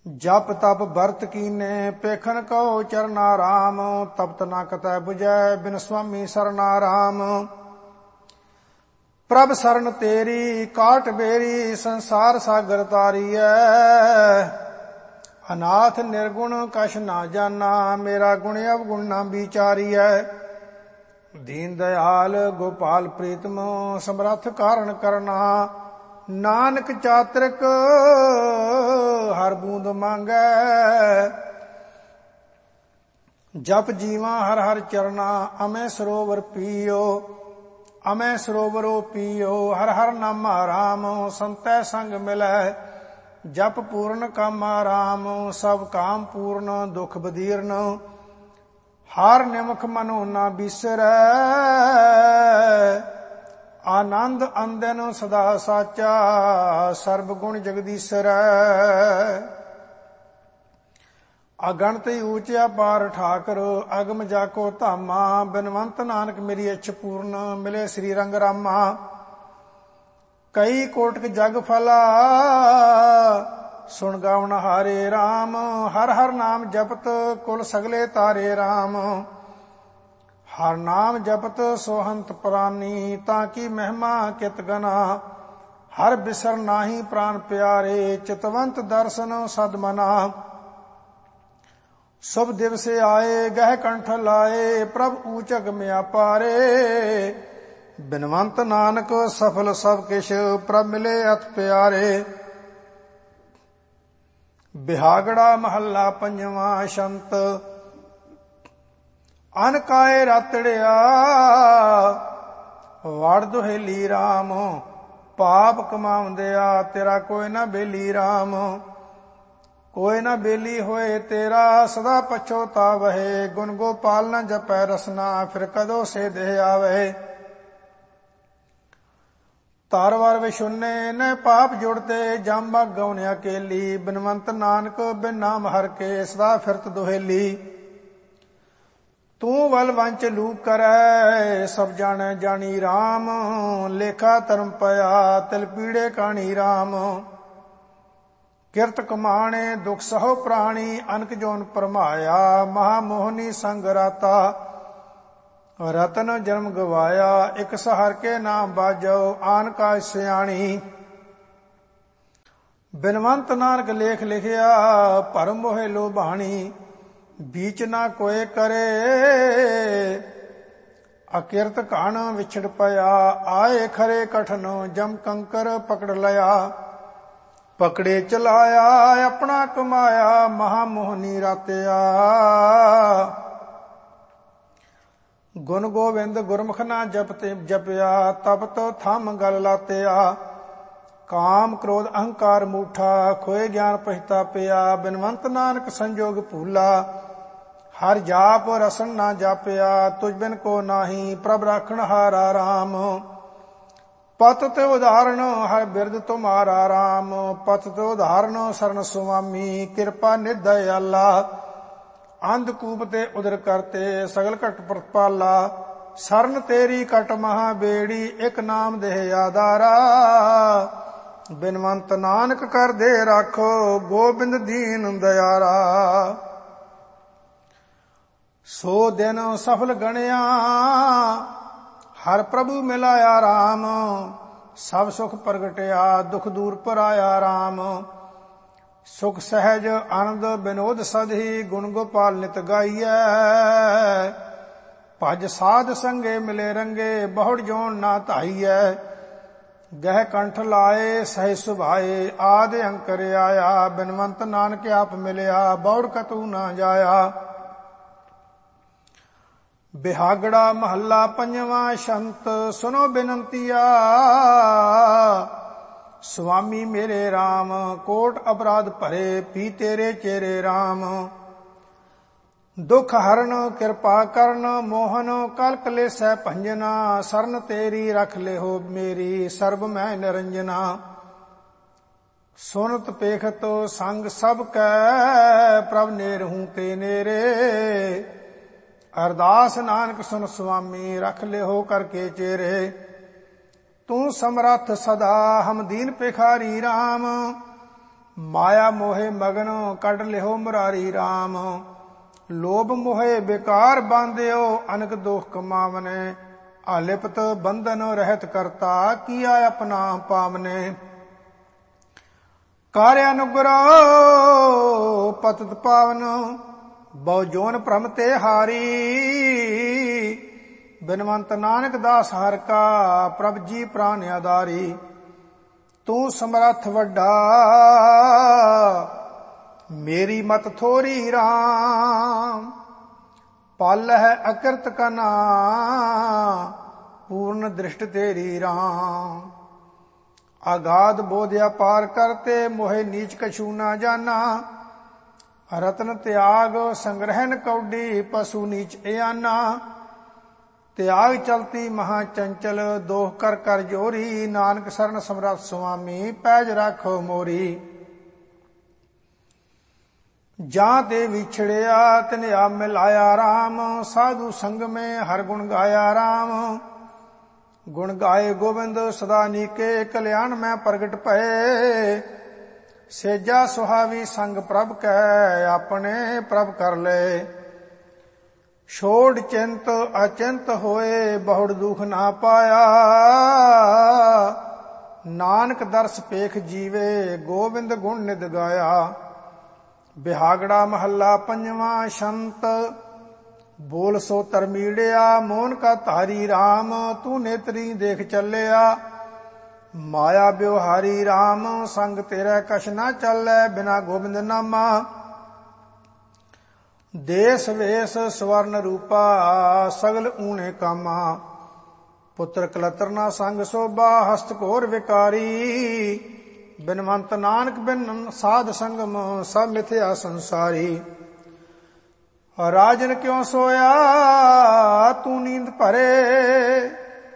ਜਪ ਤਪ ਵਰਤ ਕੀਨੇ ਪੇਖਨ ਕਉ ਚਰਨਾ ਰਾਮ। ਤਪਤ ਨਾ ਕਤੈ 부ਜੈ ਬਿਨ ਸੁਆਮੀ ਸਰਨਾ ਰਾਮ। ਪ੍ਰਭ ਸਰਨ ਤੇਰੀ ਕਾਟ ਬੇਰੀ ਸੰਸਾਰ ਸਾਗਰ ਤਾਰੀਐ। ਅਨਾਥ ਨਿਰਗੁਣ ਕਛ ਨਾ ਜਾਨਾ ਮੇਰਾ ਗੁਣ ਅਵਗੁਣ ਨਾ ਵਿਚਾਰੀਐ। ਦੀਨ ਦਇਆਲ ਗੋਪਾਲ ਪ੍ਰੀਤਮ ਸਮਰੱਥ ਕਾਰਨ ਕਰਨਾ। ਨਾਨਕ ਚਾਤ੍ਰਿਕ ਹਰ ਬੂੰਦ ਮੰਗੈ। ਜਪ ਜੀਵਾਂ ਹਰ ਹਰ ਚਰਨਾ ਅਮੈ ਸਰੋਵਰ ਪੀਓ। ਅਮੈ ਸਰੋਵਰੋ ਪੀਓ ਹਰ ਹਰ ਨਾਮਾ ਰਾਮ। ਸੰਤੈ ਸੰਗ ਮਿਲੈ ਜਪ ਪੂਰਨ ਕਾਮਾ ਰਾਮ। ਸਭ ਕਾਮ ਪੂਰਨ ਦੁਖ ਬਦੀਰਨ ਹਰ ਨਿਮਖ ਮਨੋ ਨਾ ਬਿਸਰੈ। ਆਨੰਦ ਅੰਦਨ ਸਦਾ ਸਾਚਾ ਸਰਬ ਗੁਣ ਜਗਦੀਸ਼ਰੈ। ਅਗਣਤ ਊਚ ਅਪਾਰ ਠਾਕੁਰ ਅਗਮ ਜਾਕੋ ਧਾਮਾ। ਬਿਨਵੰਤ ਨਾਨਕ ਮੇਰੀ ਇੱਛ ਪੂਰਨ ਮਿਲੇ ਸ੍ਰੀ ਰੰਗ ਰਾਮਾ। ਕਈ ਕੋਟਿਕ ਜਗ ਫਲਾ ਸੁਣ ਗਾਵਨ ਹਾਰੇ ਰਾਮ। ਹਰ ਹਰ ਨਾਮ ਜਪਤ ਕੁਲ ਸਗਲੇ ਤਾਰੇ ਰਾਮ। ਹਰ ਨਾਮ ਜਪਤ ਸੋਹੰਤ ਪ੍ਰਾਨੀ ਤਾਂ ਕੀ ਮਹਿਮਾ ਕਿਤ ਗਨਾ। ਹਰ ਬਿਸਰ ਨਾਹੀ ਪ੍ਰਾਨ ਪਿਆਰੇ ਚਿਤਵੰਤ ਦਰਸ਼ਨ ਸਦਮਨਾ। ਸੁਭ ਦਿਵਸੇ ਆਏ ਗਹਿ ਕੰਠ ਲਾਏ ਪ੍ਰਭ ਊਚਗ ਮਿਆ ਪਾਰੇ। ਬਿਨਵੰਤ ਨਾਨਕ ਸਫਲ ਸਭ ਕਿਛ ਪ੍ਰਭ ਮਿਲੇ ਅਤ ਪਿਆਰੇ। ਬਿਹਾਗੜਾ ਮਹੱਲਾ ਪੰਜਵਾਂ ਸ਼ੰਤ। ਅਨ ਕਾਏ ਰਾਤੜਿਆ ਵੜ ਦੁਹੇਲੀ ਰਾਮ। ਪਾਪ ਕਮਾਉਂਦਿਆ ਤੇਰਾ ਕੋਈ ਨਾ ਬੇਲੀ ਰਾਮ। ਕੋਈ ਨਾ ਬੇਲੀ ਹੋਏ ਤੇਰਾ ਸਦਾ ਪਛੋਤਾਵਹਿ। ਗੁਣ ਗੋਪਾਲ ਨ ਜਪੈ ਰਸਨਾ ਫਿਰ ਕਦੋਂ ਸੇ ਦੇਹ ਆਵਹਿ। ਤਾਰਵਾਰ ਵਿਸ਼ੁੰਨੇ ਨ ਪਾਪ ਜੁੜਤੇ ਜਮ ਗਉਨ ਅਕੇਲੀ। ਬਿਨਵੰਤ ਨਾਨਕ ਬਿਨ ਨਾਮ ਹਰ ਕੇ ਸਦਾ ਫਿਰਤ ਦੁਹੇਲੀ। ਤੂੰ ਵਲ ਵੰਚ ਲੂਕ ਕਰੈ ਸਭ ਜਾਣੈ ਜਾਣੀ ਰਾਮ। ਲੇਖਾ ਧਰਮ ਪਿਆ ਤਿਲ ਪੀੜੇ ਕਾਣੀ ਰਾਮ। ਕਿਰਤ ਕਮਾਣੇ ਦੁਖ ਸਹੋ ਪ੍ਰਾਣੀ ਅਨਕ ਜੋਨ ਪਰਮਾਇਆ। ਮਹਾ ਮੋਹਨੀ ਸੰਗ ਰਾਤਾ ਰਤਨ ਜਨਮ ਗਵਾਇਆ। ਇਕ ਸਹਰ ਕੇ ਨਾਮ ਬਾਜੋ ਆਨ ਕਾ ਸਿਆਣੀ। ਬਿਨਵੰਤ ਨਾਨਕ ਲੇਖ ਲਿਖਿਆ ਭਰਮ ਮੋਹਿ ਲੋਭਾਣੀ। ਬੀਚ ਨਾ ਕੋਏ ਕਰੇ ਅਕਿਰਤ ਘਾਣ ਵਿਛੜ ਪਿਆ। ਆਏ ਖਰੇ ਕਠਨ ਜਮ ਕੰਕਰ ਪਕੜ ਲਿਆ। ਪਕੜੇ ਚਲਾਇਆ ਆਪਣਾ ਕਮਾਇਆ ਮਹਾ ਮੋਹਨੀ ਰਾਤਿਆ। ਗੁਣ ਗੋਵਿੰਦ ਗੁਰਮੁਖ ਨਾ ਜਪਤੇ ਜਪਿਆ ਤਬ ਤੋ ਥੰਮ ਗਲ ਲਾਤਿਆ। ਕਾਮ ਕ੍ਰੋਧ ਅਹੰਕਾਰ ਮੂਠਾ ਖੋਏ ਗਿਆਨ ਪਛਤਾਪਿਆ। ਬਿਨਵੰਤ ਨਾਨਕ ਸੰਜੋਗ ਭੂਲਾ ਹਰ ਜਾਪ ਰਸਨ ਨਾ ਜਾਪਿਆ। ਤੁਝ ਬਿਨ ਕੋ ਨਾਹੀ ਪ੍ਰਭ ਰਾਖਣ ਹਾਰਾ ਰਾਮ। ਪਤ ਤੇ ਉਦਾਹਰਣ ਹਰ ਬਿਰਦ ਤੁਮਾਰਾ ਰਾਮ। ਪਤ ਤੇ ਉਦਾਹਰਣ ਸਰਨ ਸੁਆਮੀ ਕਿਰਪਾ ਨਿਧ ਦਇਆਲਾ। ਅੰਧਕੂਪ ਤੇ ਉਦਰ ਕਰਤੇ ਸਗਲ ਘਟ ਪ੍ਰਤਪਾਲਾ। ਸਰਨ ਤੇਰੀ ਕਟ ਮਹਾ ਬੇੜੀ ਇਕ ਨਾਮ ਦੇਹ ਆਧਾਰਾ। ਬਿਨਵੰਤ ਨਾਨਕ ਕਰਦੇ ਰਾਖੋ ਗੋਬਿੰਦ ਦੀਨ ਦਇਆਰਾ। ਸੋ ਦਿਨ ਸਫਲ ਗਣਿਆ ਹਰ ਪ੍ਰਭੂ ਮਿਲਾਇਆ ਰਾਮ। ਸਭ ਸੁਖ ਪ੍ਰਗਟਿਆ ਦੁਖ ਦੂਰ ਪਰਾਇਆ ਰਾਮ। ਸੁਖ ਸਹਿਜ ਆਨੰਦ ਬਿਨੋਦ ਸਦਹੀ ਗੁਣ ਗੋਪਾਲ ਨਿਤ ਗਾਈਐ। ਭਜ ਸਾਧ ਸੰਗੇ ਮਿਲੇ ਰੰਗੇ ਬਹੁੜ ਜੋਨ ਨਾ ਧਾਈਐ। ਗਹਿ ਕੰਠ ਲਾਏ ਸਹਿ ਸੁਭਾਏ ਆਦਿ ਅੰਕਰ ਆਇਆ। ਬਿਨਵੰਤ ਨਾਨਕ ਆਪ ਮਿਲਿਆ ਬਹੁੜ ਕਤੂ ਨਾ ਜਾਇਆ। ਬਿਹਾਗੜਾ ਮਹੱਲਾ ਪੰਜਵਾਂ ਸ਼ੰਤ। ਸੁਨੋ ਬਿਨੰਤੀਆ ਸੁਆਮੀ ਮੇਰੇ RAM। ਕੋਟ ਅਪਰਾਧ ਭਰੇ ਪੀ ਤੇਰੇ ਚੇਰੇ RAM। ਦੁਖ ਹਰਨ ਕਿਰਪਾ ਕਰਨ ਮੋਹਨ ਕਲ ਕਲੇਸੈ ਭੰਜਨਾ। ਸਰਨ ਤੇਰੀ ਰਖ ਲਿਹੋ ਮੇਰੀ ਸਰਬ ਮੈਂ ਨਿਰੰਜਨਾ। ਸੁਨਤ ਪੇਖਤ ਸੰਗ ਸਭ ਕੈ ਪ੍ਰਭ ਨੇਰਹੂ ਤੇ ਨੇਰੇ। ਅਰਦਾਸ ਨਾਨਕ ਸੁਨ ਸੁਆਮੀ ਰਖ ਲਿਹੋ ਕਰਕੇ ਚੇਰੇ। ਤੂੰ ਸਮਰੱਥ ਸਦਾ ਹਮ ਦੀਨ ਭਿਖਾਰੀ RAM। ਮਾਇਆ ਮੋਹੇ ਮਗਨ ਕੱਢ ਲਿਓ ਮੁਰਾਰੀ RAM। ਲੋਭ ਮੋਹੇ ਬੇਕਾਰ ਬਾਂਧਿਓ ਅਨਕ ਦੋਖ ਕਮਾਵਨੇ। ਆਲਿਪਤ ਬੰਧਨ ਰਹਿਤ ਕਰਤਾ ਕੀਆ ਆਪਣਾ ਪਾਵਨੇ। ਕਰ ਅਨੁਗ੍ਰਹ ਪਤਿਤ ਪਾਵਨ ਬਹੁ ਜੋਨ ਭ੍ਰਮ ਤੇ ਹਾਰੀ। ਬਿਨਵੰਤ ਨਾਨਕ ਦਾਸ ਹਰਿ ਕਾ ਪ੍ਰਭ ਜੀ ਪ੍ਰਾਨ ਆਧਾਰੀ। ਤੂੰ ਸਮਰੱਥ ਵੱਡਾ ਮੇਰੀ ਮਤ ਥੋਰੀ RAM। ਪਲ ਹੈ ਅਕਿਰਤ ਕਨਾ ਪੂਰਨ ਦ੍ਰਿਸ਼ਟ ਤੇਰੀ RAM। ਆਗਾਦ ਬੋਧਿਆ ਪਾਰ ਕਰਤੇ ਮੋਹਿ ਨੀਚ ਕਛੂ ਨਾ ਜਾਨਾ। ਰਤਨ ਤਿਆਗ ਸੰਗ੍ਰਹਿਨ ਕੌਡੀ ਪਸ਼ੂ ਨੀਚ ਇਆਨਾ। ਤਿਆਗ ਚਲਤੀ ਮਹਾ ਚੰਚਲ ਦੋਹ ਕਰ ਕਰ ਜੋਰੀ। ਨਾਨਕ ਸਰਨ ਸਮਰੱਥ ਸੁਆਮੀ ਪੈਜ ਰਾਖੋ ਮੋਰੀ। ਜਾਂ ਤੇ ਵਿਛੜਿਆ ਤਿਨ ਆ ਮਿਲਾਇਆ RAM। ਸਾਧੂ ਸੰਗ ਮੈਂ ਹਰ ਗੁਣ ਗਾਇਆ RAM। ਗੁਣ ਗਾਏ ਗੋਬਿੰਦ ਸਦਾ ਨੀਕੇ ਕਲਿਆਣ ਮੈਂ ਪ੍ਰਗਟ ਭਏ। ਸੇਜਾ ਸੁਹਾਵੀ ਸੰਗ ਪ੍ਰਭ ਕੈ ਆਪਣੇ ਪ੍ਰਭ ਕਰ ਲੈ। ਛੋੜ ਚਿੰਤ ਅਚਿੰਤ ਹੋਏ ਬਹੁੜ ਦੁਖ ਨਾ ਪਾਇਆ। ਨਾਨਕ ਦਰਸ ਪੇਖ ਜੀਵੇ ਗੋਬਿੰਦ ਗੁਣ ਨਿਦ ਗਾਇਆ। ਬਿਹਾਗੜਾ ਮਹੱਲਾ ਪੰਜਵਾਂ। ਸ਼ੰਤ ਬੋਲ ਸੋ ਤਰਮੀੜਿਆ ਮੋਹਨ ਕਾ ਧਾਰੀ RAM। ਤੂੰ ਨੇਤਰੀ ਦੇਖ ਚੱਲਿਆ ਮਾਇਆ ਬਿਵਹਾਰੀ RAM। ਸੰਗ ਤੇਰਾ ਕਛ ਨਾ ਚੱਲੈ ਬਿਨਾ ਗੋਬਿੰਦ ਨਾਮਾ। ਦੇਸ ਵੇਸ ਸਵਰਨ ਰੂਪਾ ਸਗਲ ਊਣੇ ਕਾਮਾ। ਪੁੱਤਰ ਕਲਤਰ ਨਾ ਸੰਗ ਸੋਭਾ ਹਸਤ ਘੋਰ ਵਿਕਾਰੀ। ਬਿਨਵੰਤ ਨਾਨਕ ਬਿਨ ਸਾਧ ਸੰਗਮ ਸਭ ਮਿਥਿਆ ਸੰਸਾਰੀ। ਰਾਜਨ ਕਿਉ ਸੋਇਆ ਤੂੰ ਨੀਂਦ ਭਰੇ।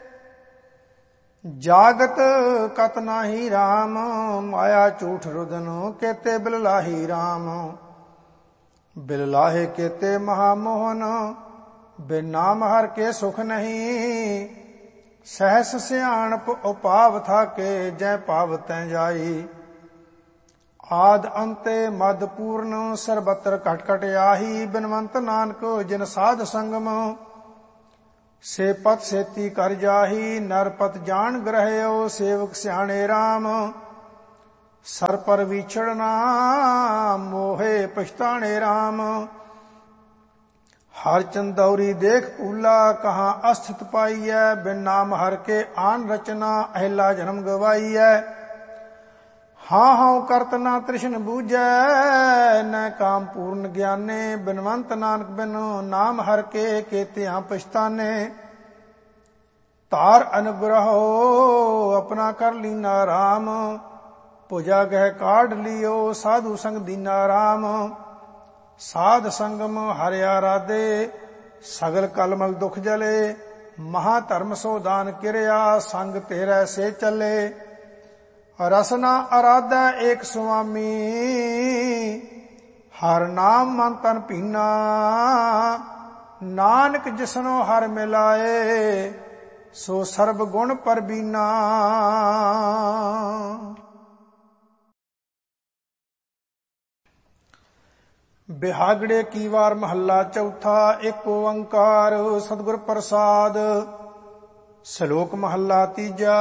ਜਾਗਤ ਕਤ ਨਾਹੀ RAM। ਮਾਇਆ ਝੂਠ ਰੁਦਨ ਕੇਤੇ ਬਿਲ ਲਾਹੀ RAM। ਬਿਲ ਲਾਹੇ ਕੇਤੇ ਮਹਾ ਮੋਹਨ ਬਿਨ ਨਾਮ ਹਰ ਕੇ ਸੁਖ ਨਹੀਂ। ਸਹਿਸ ਸਿਆਣਪ ਉਪਾਵ ਥਾਕੇ ਜੈ ਪਾਵ ਤੈ ਜਾਈ। ਆਦ ਅੰਤੇ ਮਦ ਪੂਰਨ ਸਰਬਤਰ ਘਟ ਘਟ ਆਹੀ। ਬਿਨਵੰਤ ਨਾਨਕ ਜਿਨ ਸਾਧ ਸੰਗਮ ਸੇ ਪਤ ਸੇਤੀ ਕਰ ਜਾਹੀ। ਨਰਪਤ ਜਾਣ ਗ੍ਰਹਿਓ ਸੇਵਕ ਸਿਆਣੇ RAM। ਸਰ ਪਰ ਵਿਛੜਨਾ ਮੋਹੇ ਪਛਤਾਣੇ RAM। ਹਰ ਚੰਦੌਰੀ ਦੇਖ ਭੂਲਾ ਕਹਾਂ ਅਸਥਿਤ ਪਾਈਐ। ਬਿਨ ਨਾਮ ਹਰ ਕੇ ਆਨ ਰਚਨਾ ਅਹਿਲਾ ਜਨਮ ਗਵਾਈਐ। ਹਾਂ ਹਾਂ ਕਰਤ ਨਾ ਤ੍ਰਿਸ਼ਨ ਬੂਝੈ ਨ ਕਾਮ ਪੂਰਨ ਗਿਆਨੇ। ਬਿਨਵੰਤ ਨਾਨਕ ਬਿਨ ਨਾਮ ਹਰ ਕੇ ਕੇਤਿਆਂ ਪਛਤਾਨੇ। ਧਾਰ ਅਨੁਗ੍ਰਹੋ ਆਪਣਾ ਕਰ ਲੀਨਾ RAM। ਭੁਜਾ ਗਹਿ ਕਾਢ ਲਿਓ ਸਾਧੂ ਸੰਗ ਦੀਨਾ RAM। ਸਾਧ ਸੰਗਮ ਹਰਿ ਆਰਾਧੇ ਸਗਲ ਕਲਮਲ ਦੁਖ ਜਲੇ। ਮਹਾ ਧਰਮ ਸੋ ਦਾਨ ਕਿਰਿਆ ਸੰਗ ਤੇਰੇ ਸੇ ਚੱਲੇ। ਰਸਨਾ ਅਰਾਧਾ ਏਕ ਸੁਆਮੀ ਹਰ ਨਾਮ ਮਨ ਤਨ ਭੀਨਾ। ਨਾਨਕ ਜਿਸਨੋ ਹਰ ਮਿਲਾਏ ਸੋ ਸਰਬ ਗੁਣ ਪਰਬੀਨਾ। ਬਿਹਾਗੜੇ ਕੀ ਵਾਰ ਮਹੱਲਾ ਚੌਥਾ। ਏਕ ਓੰਕਾਰ ਸਤਿਗੁਰ ਪ੍ਰਸਾਦ। ਸ਼ਲੋਕ ਮਹੱਲਾ ਤੀਜਾ।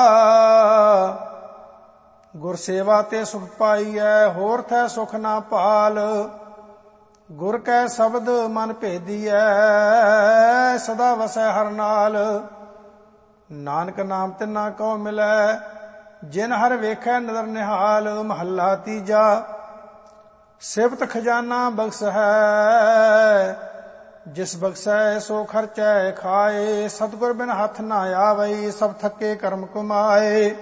ਗੁਰ ਸੇਵਾ ਤੇ ਸੁਖ ਪਾਈਐ ਹੋਰ ਥੈ ਸੁਖ ਨਾ ਭਾਲ। ਗੁਰ ਕੈ ਸ਼ਬਦ ਮਨ ਭੇਦੀਐ ਸਦਾ ਵਸੈ ਹਰ ਨਾਲ। ਨਾਨਕ ਨਾਮ ਤਿਨਾ ਕਉ ਮਿਲੈ ਜਿਨ ਹਰ ਵੇਖੈ ਨਦਰ ਨਿਹਾਲ। ਮਹੱਲਾ ਤੀਜਾ। ਸਿਫਤ ਖਜ਼ਾਨਾ ਬਖਸ਼ ਹੈ ਜਿਸ ਬਖਸ਼ੈ ਸੋ ਖਰਚੈ ਖਾਏ। ਸਤਿਗੁਰ ਬਿਨ ਹੱਥ ਨਾ ਆਵਈ ਸਭ ਥੱਕੇ ਕਰਮ ਕਮਾਏ।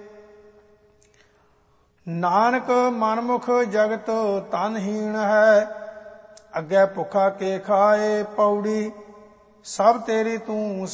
ਨਾਨਕ ਮਨਮੁਖ ਜਗਤ ਤਨਹੀਣ ਹੈ ਅੱਗੇ ਭੁੱਖਾ ਕੇ ਖਾਏ। ਪੌੜੀ ਸਭ ਤੇਰੀ ਤੂੰ